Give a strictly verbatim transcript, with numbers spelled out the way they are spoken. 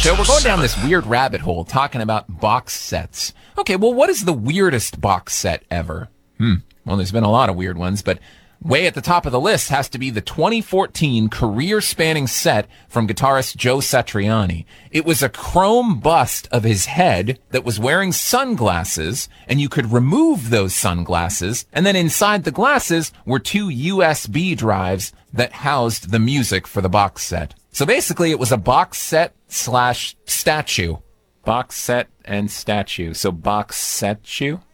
So we're going down this weird rabbit hole talking about box sets. Okay, well, what is the weirdest box set ever? Hmm. Well, there's been a lot of weird ones, but way at the top of the list has to be the twenty fourteen career-spanning set from guitarist Joe Satriani. It was a chrome bust of his head that was wearing sunglasses, and you could remove those sunglasses, and then inside the glasses were two U S B drives that housed the music for the box set. So basically, it was a box set slash statue. Box set and statue. So box set-chew?